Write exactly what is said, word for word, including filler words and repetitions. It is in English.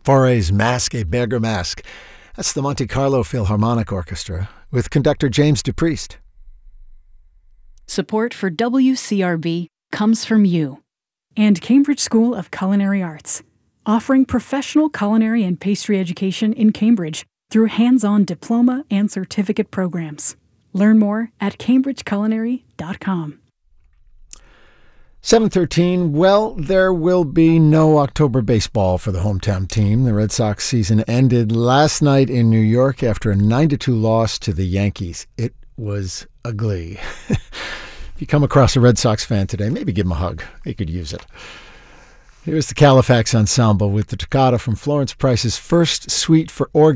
Fauré's Masque et Bergamasque. That's the Monte Carlo Philharmonic Orchestra with conductor James DuPriest. Support for W C R B comes from you. And Cambridge School of Culinary Arts, offering professional culinary and pastry education in Cambridge through hands-on diploma and certificate programs. Learn more at cambridge culinary dot com. seven thirteen, well, there will be no October baseball for the hometown team. The Red Sox season ended last night in New York after a nine to two loss to the Yankees. It was ugly. If you come across a Red Sox fan today, maybe give him a hug. They could use it. Here's the Califax Ensemble with the toccata from Florence Price's first suite for organ.